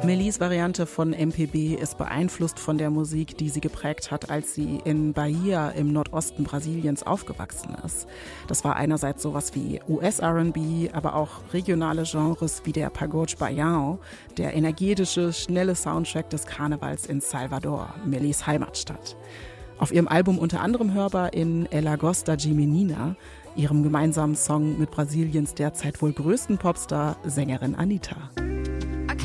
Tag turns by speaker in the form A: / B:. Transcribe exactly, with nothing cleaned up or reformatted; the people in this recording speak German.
A: Mellies Variante von M P B ist beeinflusst von der Musik, die sie geprägt hat, als sie in Bahia im Nordosten Brasiliens aufgewachsen ist. Das war einerseits sowas wie U S-R und B, aber auch regionale Genres wie der Pagode Baião, der energetische, schnelle Soundtrack des Karnevals in Salvador, Mellies Heimatstadt. Auf ihrem Album unter anderem hörbar in Ela Gosta de Menina, ihrem gemeinsamen Song mit Brasiliens derzeit wohl größten Popstar, Sängerin Anitta.